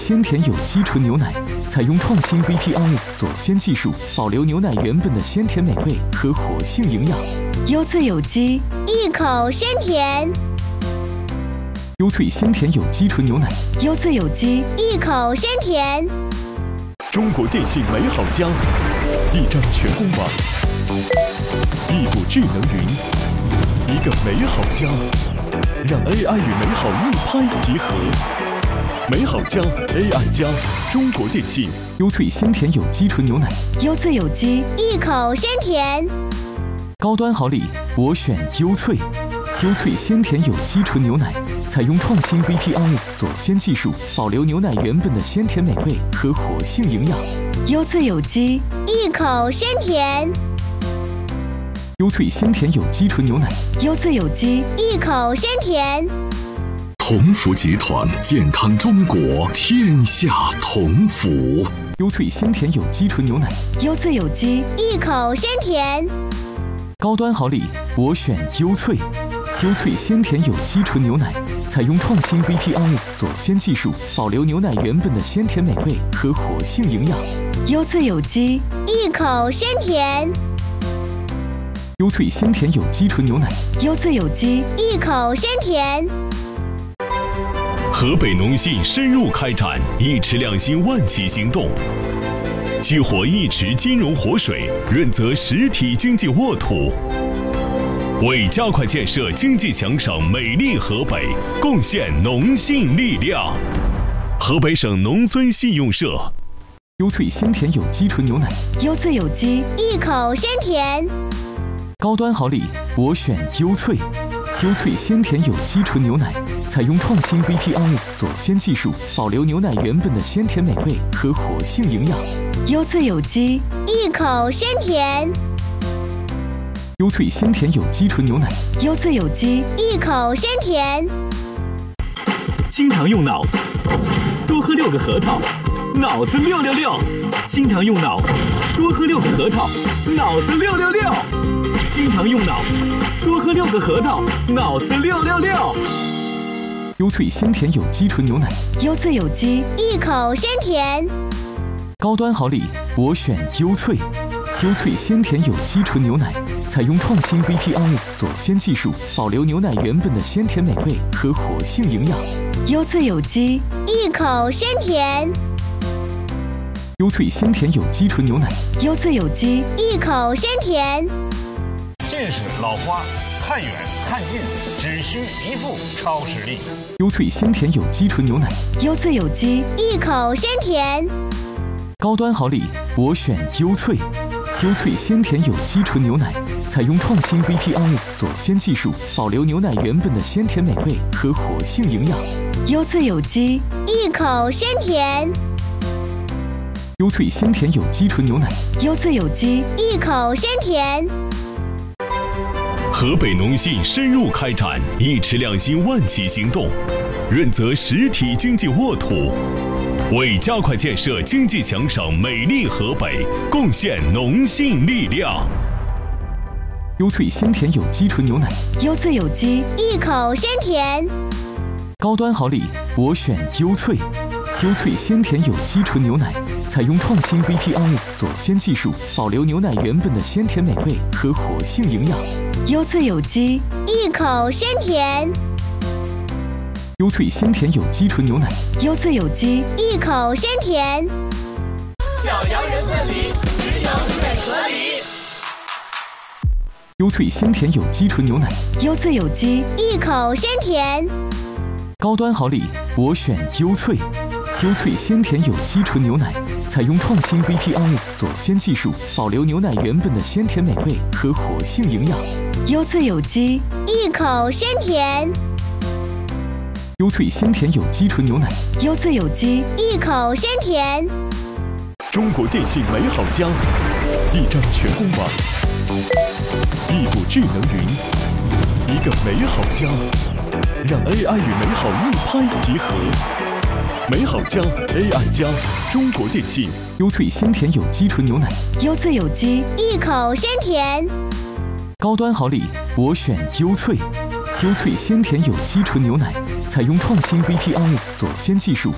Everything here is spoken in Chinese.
鲜甜有机纯牛奶，采用创新 VTRS 锁鲜技术，保留牛奶原本的鲜甜美味和活性营养。 优萃有机， 一口鲜甜。 优萃鲜甜有机纯牛奶， 优萃有机， 一口鲜甜。 中国电信美好家，一张全公网，一股智能云，一个美好家，让 AI 与美好一拍即合。美好家 AI 加中国电信。 优萃鲜甜有机纯牛奶， 优萃有机， 一口鲜甜。 高端好礼，我选优萃。优萃鲜甜有机纯牛奶，采用创新 VTRS 锁鲜技术，保留牛奶原本的鲜甜美味和活性营养。 优萃有机， 一口鲜甜。 优萃鲜甜有机纯牛奶， 优萃有机， 一口鲜甜。 同福集团，健康中国，天下同福。 优萃鲜甜有机纯牛奶， 优萃有机， 一口鲜甜。 高端好礼，我选优萃。优萃鲜甜有机纯牛奶，采用创新 VTRS 锁鲜技术，保留牛奶原本的鲜甜美味和活性营养。 优萃有机， 一口鲜甜。 优萃鲜甜有机纯牛奶， 优萃有机， 一口鲜甜。 河北农信深入开展一池两新万企行动，激活一池金融活水，润泽实体经济沃土，为加快建设经济强省美丽河北贡献农信力量。河北省农村信用社。 优萃鲜甜有机纯牛奶， 优萃有机， 一口鲜甜。 高端好礼，我选优萃。优萃鲜甜有机纯牛奶，采用创新 VTRS 锁鲜技术，保留牛奶原本的鲜甜美味和活性营养。 优萃有机， 一口鲜甜。 优萃鲜甜有机纯牛奶， 优萃有机， 一口鲜甜。 经常用脑，多喝6个核桃，脑子666。经常用脑，多喝6个核桃，脑子666。经常用脑，多喝6个核桃，脑子666。 优萃鲜甜有机纯牛奶， 优萃有机， 一口鲜甜。 高端好礼，我选优萃。优萃鲜甜有机纯牛奶，采用创新 VTRS 锁鲜技术，保留牛奶原本的鲜甜美味和活性营养。 优萃有机， 一口鲜甜。 优萃鲜甜有机纯牛奶， 优萃有机， 一口鲜甜。 近视、老花，看远看近，只需一副超视力。 优萃鲜甜有机纯牛奶， 优萃有机， 一口鲜甜。 高端好礼，我选优萃。优萃鲜甜有机纯牛奶，采用创新 VTRS 锁鲜技术，保留牛奶原本的鲜甜美味和活性营养。 优萃有机， 一口鲜甜。 优萃鲜甜有机纯牛奶， 优萃有机， 一口鲜甜。 河北农信深入开展一池两新万企行动，润泽实体经济沃土，为加快建设经济强省美丽河北贡献农信力量。 优萃鲜甜有机纯牛奶， 优萃有机， 一口鲜甜。 高端好礼，我选优萃。优萃鲜甜有机纯牛奶，采用创新 VTRS 锁鲜技术，保留牛奶原本的鲜甜美味和活性营养。 优萃有机， 一口鲜甜。 优萃鲜甜有机纯牛奶， 优萃有机， 一口鲜甜。 小羊人分离，只有水和梨。 优萃鲜甜有机纯牛奶， 优萃有机， 一口鲜甜。 高端好礼，我选优萃。优萃鲜甜有机纯牛奶，采用创新 VTRS 锁鲜技术，保留牛奶原本的鲜甜美味和活性营养。 优萃有机， 一口鲜甜。 优萃鲜甜有机纯牛奶， 优萃有机， 一口鲜甜。 中国电信美好家，一张全公网，一股智能云，一个美好家，让 AI 与美好一拍即合。美好家 AI 加中国电信。 优萃鲜甜有机纯牛奶， 优萃有机， 一口鲜甜。 高端好礼，我选优萃。优萃鲜甜有机纯牛奶，采用创新 VTRS 锁鲜技术，